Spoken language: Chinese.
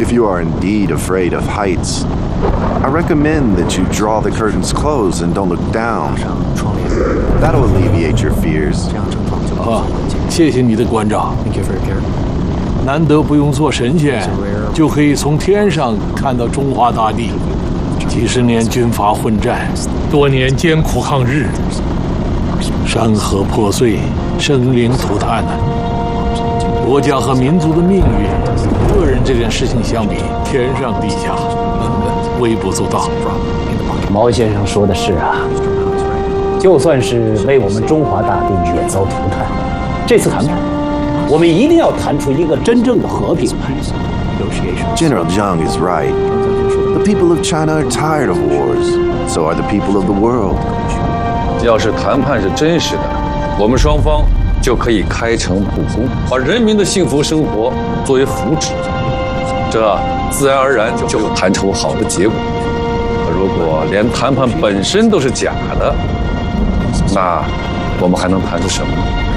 If you are indeed afraid of heights, I recommend that you draw the curtains close and don't look down. That'll alleviate your fears. 谢谢你的关照。难得不用做神仙，就可以从天上看到中华大地。几十年军阀混战，多年艰苦抗日，山河破碎，生灵涂炭。国家和民族的命运，个人这件事情相比，天上地下，微不足道。 毛先生说的是啊，就算是为我们中华大地免遭涂炭，这次谈判，我们一定要谈出一个真正的和平来。 General Zhang is right. The people of China are tired of wars. So are the people of the world. 要是谈判是真实的，我们双方就可以开诚布公，把人民的幸福生活作为福祉，这自然而然就谈出好的结果。如果连谈判本身都是假的，那我们还能谈出什么呢？